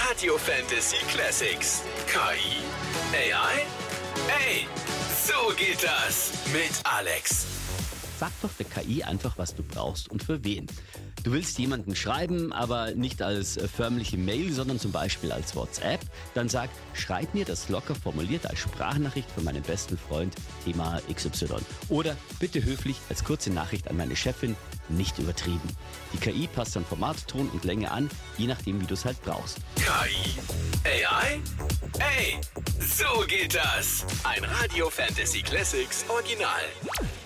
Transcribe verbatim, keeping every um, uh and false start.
Radio Fantasy Classics. K I? A I? Ey, so geht das mit Alex. Sag doch der K I einfach, was du brauchst und für wen. Du willst jemanden schreiben, aber nicht als äh, förmliche Mail, sondern zum Beispiel als WhatsApp. Dann sag, schreib mir das locker formuliert als Sprachnachricht von meinem besten Freund, Thema X Y. Oder bitte höflich als kurze Nachricht an meine Chefin, nicht übertrieben. Die K I passt dann Format, Ton und Länge an, je nachdem, wie du es halt brauchst. K I? A I? Ey, so geht das. Ein Radio Fantasy Classics Original.